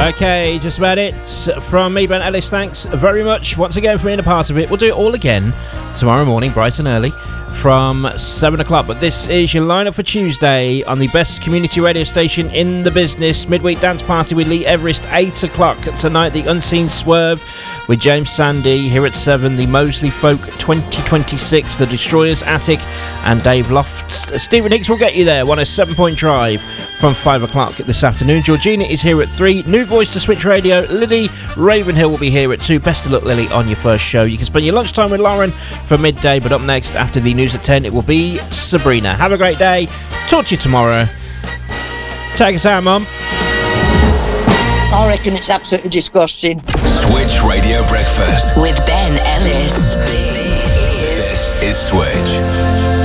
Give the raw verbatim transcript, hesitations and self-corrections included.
Okay, just about it from me, Ben Ellis. Thanks very much once again for being a part of it. We'll do it all again tomorrow morning, bright and early, from seven o'clock. But this is your lineup for Tuesday on the best community radio station in the business. Midweek Dance Party with Lee Everest, eight o'clock tonight. The Unseen Swerve with James Sandy. Here at seven, the Moseley Folk twenty twenty-six, the Destroyers Attic, and Dave Lofts. Stephen Hicks will get you there. One a seven-point drive from five o'clock this afternoon. Georgina is here at three. New voice to Switch Radio. Lily Ravenhill will be here at two. Best of luck, Lily, on your first show. You can spend your lunchtime with Lauren for midday, but up next, after the news at ten, it will be Sabrina. Have a great day. Talk to you tomorrow. Take us out, Mum. I reckon it's absolutely disgusting. Switch Radio Breakfast with Ben Ellis. This is Switch.